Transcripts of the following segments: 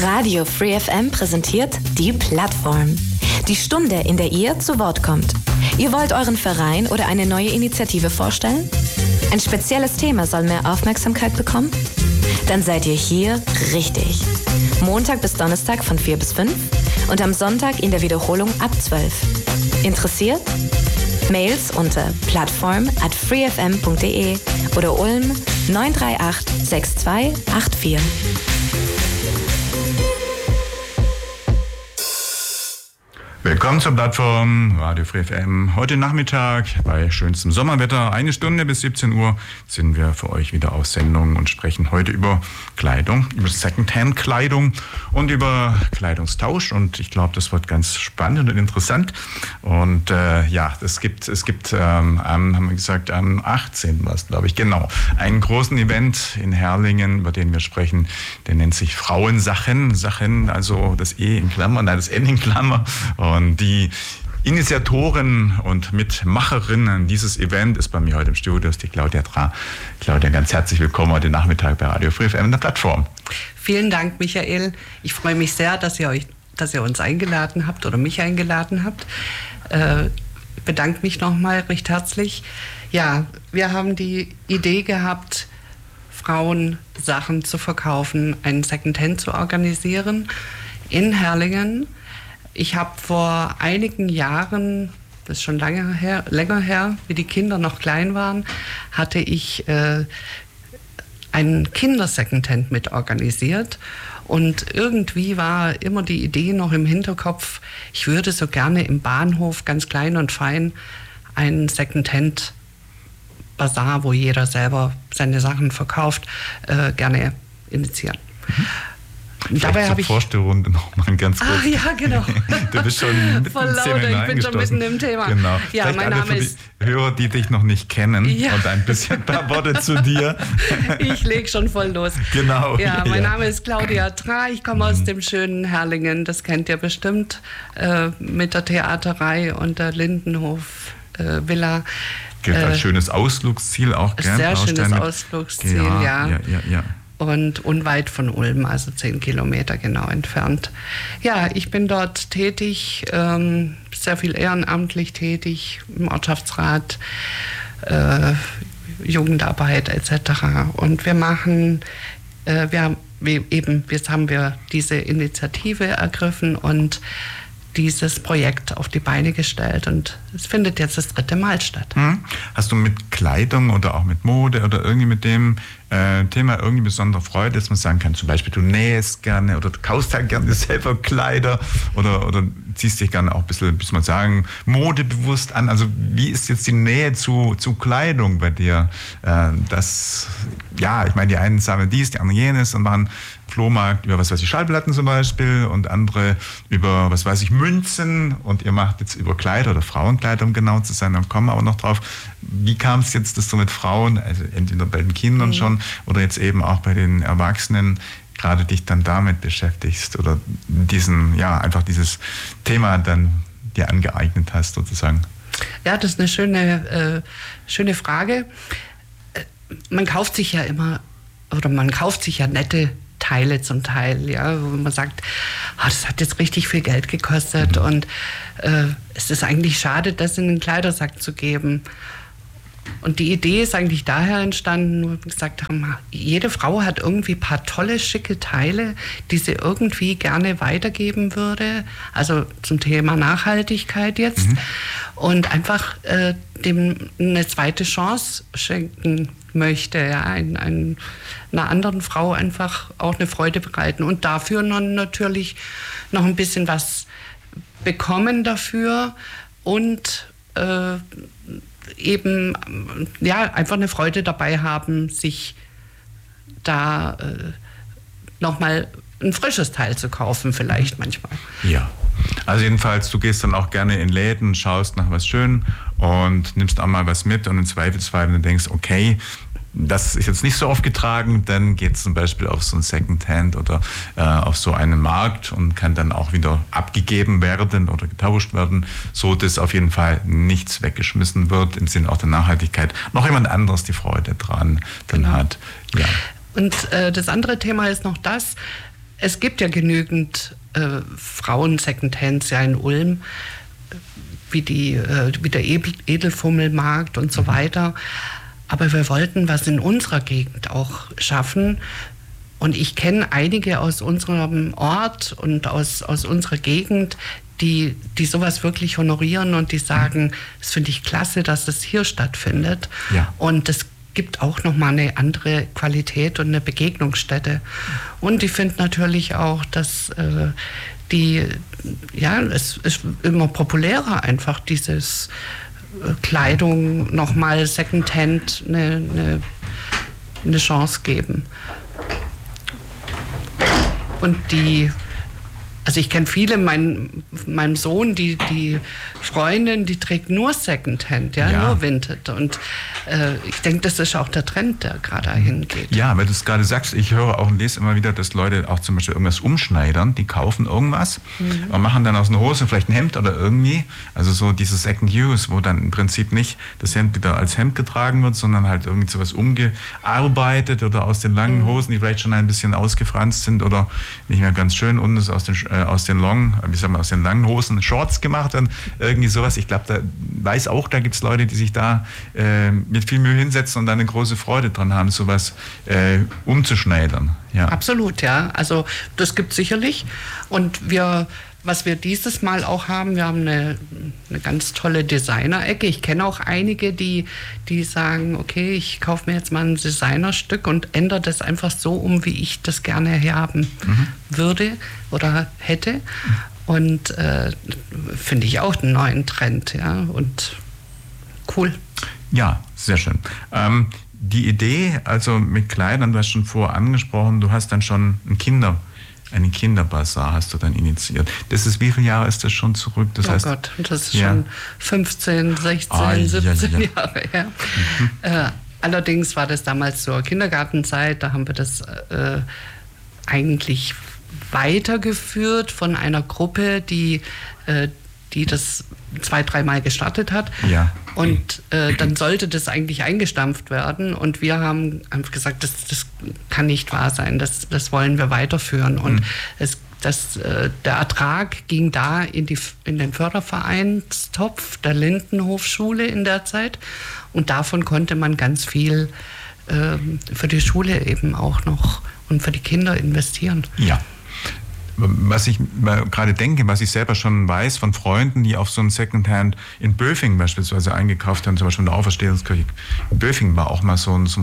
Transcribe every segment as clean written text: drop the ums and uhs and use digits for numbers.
Radio Free FM präsentiert die Plattform. Die Stunde, in der ihr zu Wort kommt. Ihr wollt euren Verein oder eine neue Initiative vorstellen? Ein spezielles Thema soll mehr Aufmerksamkeit bekommen? Dann seid ihr hier richtig. Montag bis Donnerstag von 4 bis 5 und am Sonntag in der Wiederholung ab 12. Interessiert? Mails unter plattform@freefm.de oder Ulm 938 6284. Willkommen zur Plattform Radio Free FM. Heute Nachmittag bei schönstem Sommerwetter, 1 Stunde bis 17 Uhr, sind wir für euch wieder auf Sendung und sprechen heute über Kleidung, über Secondhand-Kleidung und über Kleidungstausch. Und ich glaube, das wird ganz spannend und interessant. Und es gibt haben wir gesagt, am 18. war es, glaube ich, genau, einen großen Event in Herrlingen, über den wir sprechen. Der nennt sich Frauensachen. Sachen, also das E in Klammern, nein, das N in Klammer. Und die Initiatorin und Mitmacherinnen dieses Event ist bei mir heute im Studio, ist die Claudia Tra. Claudia, ganz herzlich willkommen heute Nachmittag bei Radio Free FM in der Plattform. Vielen Dank, Michael. Ich freue mich sehr, dass ihr uns eingeladen habt oder mich eingeladen habt. Ich bedanke mich nochmal recht herzlich. Ja, wir haben die Idee gehabt, Frauen Sachen zu verkaufen, einen Secondhand zu organisieren in Herrlingen. Ich habe vor einigen Jahren, das ist schon länger her, wie die Kinder noch klein waren, hatte ich einen Kinder-Secondhand mit organisiert. Und irgendwie war immer die Idee noch im Hinterkopf, ich würde so gerne im Bahnhof ganz klein und fein einen Secondhand-Bazar, wo jeder selber seine Sachen verkauft, gerne initiieren. Dabei habe ich Vorstellrunde noch mal ganz kurz. Ah ja, genau. Du bist schon mitten voll lauter, ich bin schon mitten im Thema. Genau. Ja, mein Name ist die Hörer, die dich noch nicht kennen, und ein paar Worte zu dir. Ich lege schon voll los. Genau. Ja, mein Name ist Claudia Tra, ich komme aus dem schönen Herrlingen, das kennt ihr bestimmt, mit der Theaterei und der Lindenhof Villa. Ein schönes Ausflugsziel auch, gern. Sehr schönes Ausflugsziel, ja. Und unweit von Ulm, also 10 Kilometer genau entfernt. Ja, ich bin dort tätig, sehr viel ehrenamtlich tätig, im Ortschaftsrat, Jugendarbeit etc. Und wir machen, jetzt haben wir diese Initiative ergriffen und dieses Projekt auf die Beine gestellt und es findet jetzt das 3. Mal statt. Hast du mit Kleidung oder auch mit Mode oder irgendwie mit dem Thema irgendwie besondere Freude, dass man sagen kann, zum Beispiel du nähst gerne oder du kaufst halt gerne selber Kleider oder ziehst dich gerne auch ein bisschen, muss man sagen, modebewusst an. Also wie ist jetzt die Nähe zu Kleidung bei dir? Ich meine, die einen sammeln dies, die anderen jenes und machen Flohmarkt über, Schallplatten zum Beispiel und andere über, Münzen und ihr macht jetzt über Kleider oder Frauenkleider, um genau zu sein, dann kommen wir aber noch drauf. Wie kam es jetzt, dass du mit Frauen, also entweder bei den Kindern schon oder jetzt eben auch bei den Erwachsenen, gerade dich dann damit beschäftigst oder einfach dieses Thema dann dir angeeignet hast sozusagen? Ja, das ist eine schöne Frage. Man kauft sich ja nette Teile zum Teil, ja, wo man sagt, das hat jetzt richtig viel Geld gekostet und es ist eigentlich schade, das in den Kleidersack zu geben. Und die Idee ist eigentlich daher entstanden, wo wir gesagt haben, jede Frau hat irgendwie ein paar tolle, schicke Teile, die sie irgendwie gerne weitergeben würde, also zum Thema Nachhaltigkeit jetzt, und einfach dem eine zweite Chance schenken möchte, einer anderen Frau einfach auch eine Freude bereiten und dafür natürlich noch ein bisschen was bekommen dafür und einfach eine Freude dabei haben, sich da nochmal ein frisches Teil zu kaufen, vielleicht manchmal. Ja, also jedenfalls, du gehst dann auch gerne in Läden, schaust nach was schön und nimmst auch mal was mit und im Zweifelsfall, wenn du denkst, okay, das ist jetzt nicht so oft getragen, dann geht es zum Beispiel auf so ein Secondhand oder auf so einen Markt und kann dann auch wieder abgegeben werden oder getauscht werden, so dass auf jeden Fall nichts weggeschmissen wird, im Sinne auch der Nachhaltigkeit. Noch jemand anderes die Freude dran dann hat. Ja. Und das andere Thema ist noch das, es gibt ja genügend Frauen-Secondhands ja in Ulm, wie der Edelfummelmarkt und so weiter. Aber wir wollten was in unserer Gegend auch schaffen. Und ich kenne einige aus unserem Ort und aus unserer Gegend, die sowas wirklich honorieren und die sagen, das finde ich klasse, dass das hier stattfindet. Ja. Und das gibt auch nochmal eine andere Qualität und eine Begegnungsstätte. Und ich finde natürlich auch, dass es ist immer populärer einfach, dieses Kleidung nochmal Secondhand eine Chance geben. Und also ich kenne viele, meinem Sohn, die Freundin, die trägt nur Secondhand, nur Vinted. Und ich denke, das ist auch der Trend, der gerade dahin geht. Ja, weil du es gerade sagst, ich höre auch und lese immer wieder, dass Leute auch zum Beispiel irgendwas umschneidern, die kaufen irgendwas und machen dann aus einer Hose vielleicht ein Hemd oder irgendwie, also so dieses Second Use, wo dann im Prinzip nicht das Hemd wieder als Hemd getragen wird, sondern halt irgendwie sowas umgearbeitet oder aus den langen Hosen, die vielleicht schon ein bisschen ausgefranst sind oder nicht mehr ganz schön, und es aus den langen Hosen Shorts gemacht und irgendwie sowas. Ich glaube, da gibt es Leute, die sich da mit viel Mühe hinsetzen und da eine große Freude dran haben, sowas umzuschneidern. Ja. Absolut, ja. Also das gibt es sicherlich. Und was wir dieses Mal auch haben, wir haben eine ganz tolle Designer-Ecke. Ich kenne auch einige, die sagen, okay, ich kaufe mir jetzt mal ein Designerstück und ändere das einfach so um, wie ich das gerne haben würde oder hätte. Und finde ich auch einen neuen Trend, ja, und cool. Ja, sehr schön. Die Idee, also mit Kleidern, du hast schon vorher angesprochen, du hast dann schon einen Kinderbazar hast du dann initiiert. Wie viele Jahre ist das schon zurück? Das heißt, Gott, das ist schon 15, 16, 17 Jahre her. Allerdings war das damals zur Kindergartenzeit, da haben wir das eigentlich weitergeführt von einer Gruppe, die das 2-3 Mal gestartet hat. Ja. Und dann sollte das eigentlich eingestampft werden. Und wir haben einfach gesagt, das kann nicht wahr sein, das wollen wir weiterführen. Und der Ertrag ging da in den Fördervereinstopf der Lindenhofschule in der Zeit. Und davon konnte man ganz viel für die Schule eben auch noch und für die Kinder investieren. Ja. Was ich gerade denke, was ich selber schon weiß von Freunden, die auf so ein Secondhand in Böfingen beispielsweise eingekauft haben, zum Beispiel in der Auferstehungskirche. In Böfingen war auch mal so ein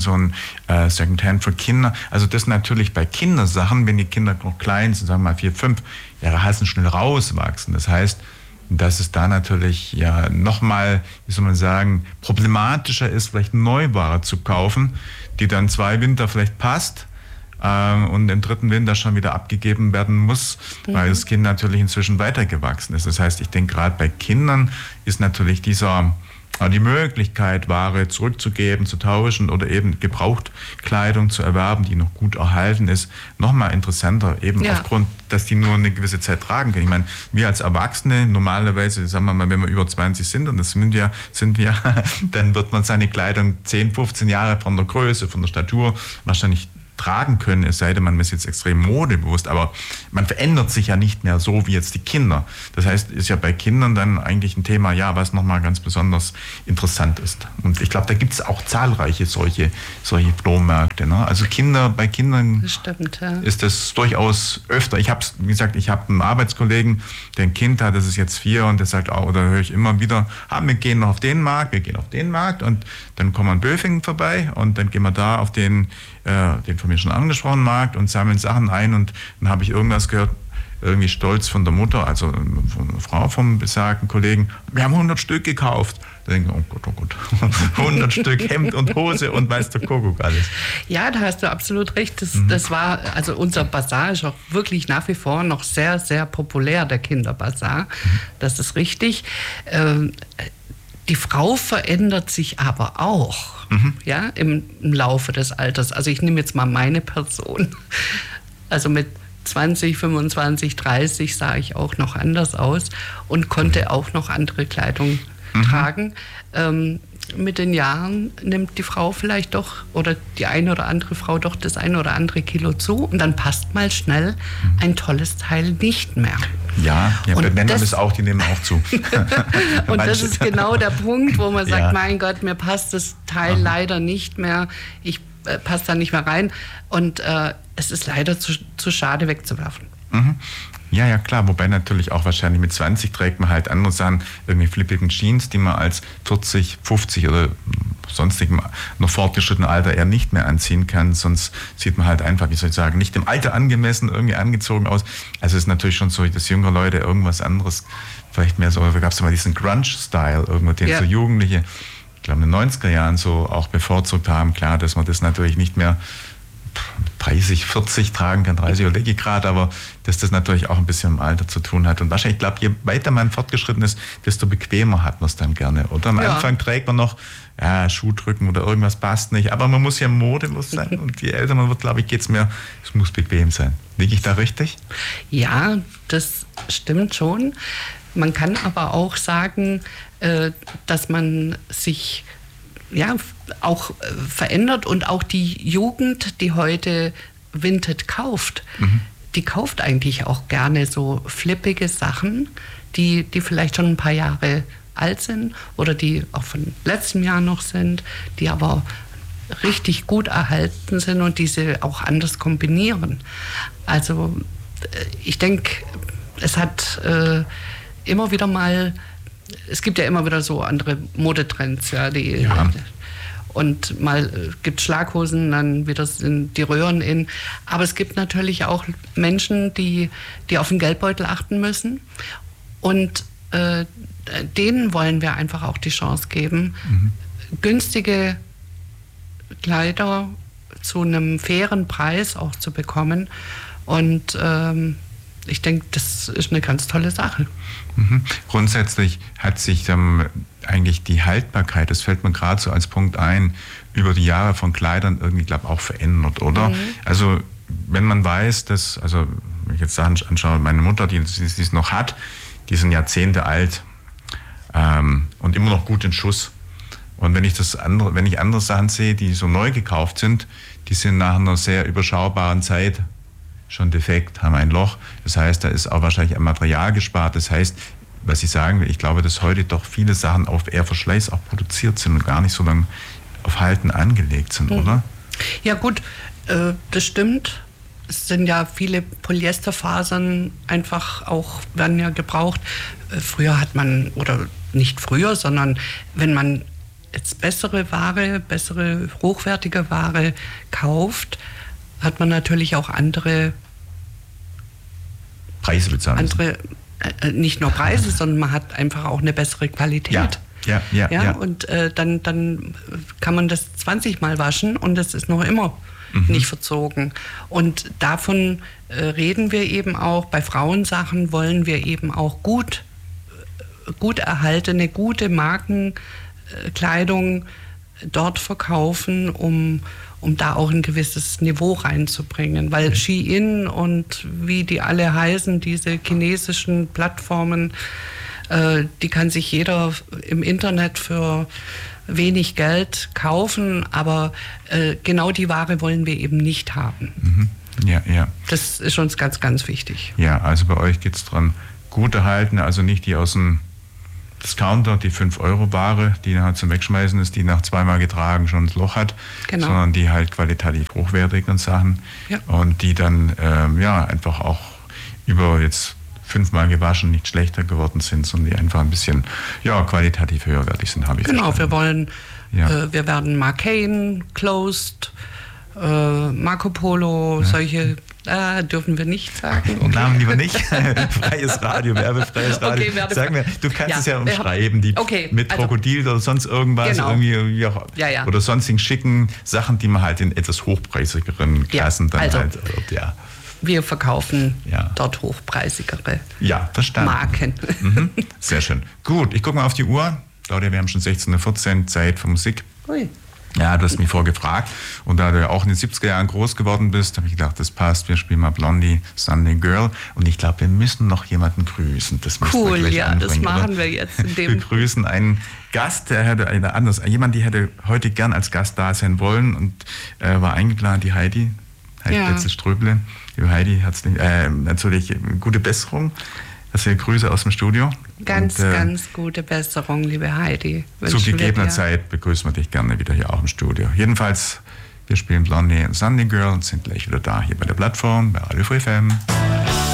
Secondhand für Kinder. Also das natürlich bei Kindersachen, wenn die Kinder noch klein sind, sagen wir mal 4, 5 Jahre, heißen schnell rauswachsen. Das heißt, dass es da natürlich ja nochmal, wie soll man sagen, problematischer ist, vielleicht Neuware zu kaufen, die dann 2 Winter vielleicht passt, und im 3. Winter schon wieder abgegeben werden muss, weil das Kind natürlich inzwischen weitergewachsen ist. Das heißt, ich denke, gerade bei Kindern ist natürlich die Möglichkeit, Ware zurückzugeben, zu tauschen oder eben Gebrauchtkleidung zu erwerben, die noch gut erhalten ist, nochmal interessanter, eben aufgrund, dass die nur eine gewisse Zeit tragen können. Ich meine, wir als Erwachsene, normalerweise, sagen wir mal, wenn wir über 20 sind, und das sind wir, dann wird man seine Kleidung 10, 15 Jahre von der Größe, von der Statur wahrscheinlich tragen können, es sei denn, man ist jetzt extrem modebewusst, aber man verändert sich ja nicht mehr so wie jetzt die Kinder. Das heißt, ist ja bei Kindern dann eigentlich ein Thema, was nochmal ganz besonders interessant ist. Und ich glaube, da gibt es auch zahlreiche solche Flohmärkte. Ne? Also bei Kindern ist das durchaus öfter. Ich habe einen Arbeitskollegen, der ein Kind hat, das ist jetzt 4 und der sagt auch, oder höre ich immer wieder, wir gehen noch auf den Markt, und dann kommen wir in Böfingen vorbei und dann gehen wir da auf den von mir schon angesprochenen Markt und sammeln Sachen ein, und dann habe ich irgendwas gehört, irgendwie stolz von der Mutter, also von der Frau vom besagten Kollegen, wir haben 100 Stück gekauft. Da denke ich, oh Gott, 100 Stück Hemd und Hose und weiß der Kuckuck alles. Ja, da hast du absolut recht. Das war, also unser Bazar ist auch wirklich nach wie vor noch sehr, sehr populär, der Kinderbazar. Das ist richtig. Die Frau verändert sich aber auch, im Laufe des Alters. Also ich nehme jetzt mal meine Person. Also mit 20, 25, 30 sah ich auch noch anders aus und konnte auch noch andere Kleidung tragen. mit den Jahren nimmt die Frau vielleicht doch oder die eine oder andere Frau doch das eine oder andere Kilo zu und dann passt mal schnell ein tolles Teil nicht mehr. Ja, bei Männern ist auch, die nehmen auch zu. Und das ist genau der Punkt, wo man sagt, mein Gott, mir passt das Teil leider nicht mehr, ich passe da nicht mehr rein und es ist leider zu schade wegzuwerfen. Mhm. Ja, klar, wobei natürlich auch wahrscheinlich mit 20 trägt man halt andere Sachen, irgendwie flippigen Jeans, die man als 40, 50 oder sonstigem noch fortgeschrittenen Alter eher nicht mehr anziehen kann, sonst sieht man halt einfach, wie soll ich sagen, nicht dem Alter angemessen irgendwie angezogen aus. Also es ist natürlich schon so, dass jüngere Leute irgendwas anderes, vielleicht mehr so, da gab es mal diesen Grunge-Style, irgendwo, den so Jugendliche, ich glaube in den 90er Jahren so auch bevorzugt haben. Klar, dass man das natürlich nicht mehr 30, 40 tragen kann, 30 oder Grad, aber dass das natürlich auch ein bisschen im Alter zu tun hat. Und wahrscheinlich, ich glaube, je weiter man fortgeschritten ist, desto bequemer hat man es dann gerne. Oder am Anfang trägt man noch Schuhdrücken oder irgendwas passt nicht. Aber man muss ja modelos sein. Und je älter man wird, glaube ich, geht es mehr, es muss bequem sein. Liege ich da richtig? Ja, das stimmt schon. Man kann aber auch sagen, dass man sich auch verändert und auch die Jugend, die heute Vinted kauft, die kauft eigentlich auch gerne so flippige Sachen, die vielleicht schon ein paar Jahre alt sind oder die auch von letztem Jahr noch sind, die aber richtig gut erhalten sind und diese auch anders kombinieren. Also ich denke, es hat immer wieder mal, es gibt ja immer wieder so andere Modetrends, und mal gibt Schlaghosen, dann wieder sind die Röhren in. Aber es gibt natürlich auch Menschen, die auf den Geldbeutel achten müssen. Und denen wollen wir einfach auch die Chance geben, günstige Kleider zu einem fairen Preis auch zu bekommen. Und ich denke, das ist eine ganz tolle Sache. Grundsätzlich hat sich eigentlich die Haltbarkeit, das fällt mir gerade so als Punkt ein, über die Jahre von Kleidern irgendwie, glaube ich, auch verändert, oder? Also wenn man weiß, dass, also wenn ich jetzt anschaue, meine Mutter, die es noch hat, die sind Jahrzehnte alt und immer noch gut in Schuss. Und wenn ich andere Sachen sehe, die so neu gekauft sind, die sind nach einer sehr überschaubaren Zeit schon defekt, haben ein Loch. Das heißt, da ist auch wahrscheinlich ein Material gespart. Das heißt, was ich sagen will, ich glaube, dass heute doch viele Sachen auf eher Verschleiß auch produziert sind und gar nicht so lange auf Halten angelegt sind, oder? Ja gut, das stimmt. Es sind ja viele Polyesterfasern einfach auch, werden ja gebraucht. Früher hat man, oder nicht früher, sondern wenn man jetzt bessere Ware, bessere, hochwertige Ware kauft, hat man natürlich auch andere Preise bezahlt. Nicht nur Preise, sondern man hat einfach auch eine bessere Qualität. Ja. Und dann kann man das 20 Mal waschen und es ist noch immer nicht verzogen. Und davon reden wir eben auch. Bei Frauensachen wollen wir eben auch gut erhaltene, gute Markenkleidung dort verkaufen, um da auch ein gewisses Niveau reinzubringen. Weil Shein und wie die alle heißen, diese chinesischen Plattformen, die kann sich jeder im Internet für wenig Geld kaufen, aber genau die Ware wollen wir eben nicht haben. Ja. Das ist uns ganz, ganz wichtig. Ja, also bei euch geht es dran, gut erhalten, also nicht die aus dem Discounter, die 5-Euro-Ware, die halt zum Wegschmeißen ist, die nach 2-mal getragen schon ein Loch hat, sondern die halt qualitativ hochwertigen Sachen und die dann einfach auch über jetzt 5-mal gewaschen nicht schlechter geworden sind, sondern die einfach ein bisschen qualitativ höherwertig sind, habe ich verstanden. Wir wollen, wir werden Marcaine, Closed, Marco Polo, solche dürfen wir nicht sagen. Okay. Namen lieber nicht. Freies Radio, werbefreies Radio. Okay, sag mir, du kannst es ja umschreiben, mit Krokodil oder sonst irgendwas, irgendwie oder sonstigen schicken Sachen, die man halt in etwas hochpreisigeren Klassen wir verkaufen dort hochpreisigere Marken. Sehr schön. Gut, ich gucke mal auf die Uhr. Claudia, wir haben schon 16:14 Uhr, Zeit für Musik. Ui. Ja, du hast mich vorgefragt. Und da du ja auch in den 70er Jahren groß geworden bist, habe ich gedacht, das passt. Wir spielen mal Blondie, Sunday Girl. Und ich glaube, wir müssen noch jemanden grüßen. Das cool, wir ja, das machen oder? Wir jetzt. Wir grüßen einen Gast, jemand, die hätte heute gern als Gast da sein wollen und war eingeplant, die Heidi Betze-Ströble. Liebe Heidi, natürlich gute Besserung. Also Grüße aus dem Studio. Ganz gute Besserung, liebe Heidi. Zu gegebener Zeit begrüßen wir dich gerne wieder hier auch im Studio. Jedenfalls, wir spielen Blondie und Sunday Girl und sind gleich wieder da, hier bei der Plattform, bei Radio Free FM.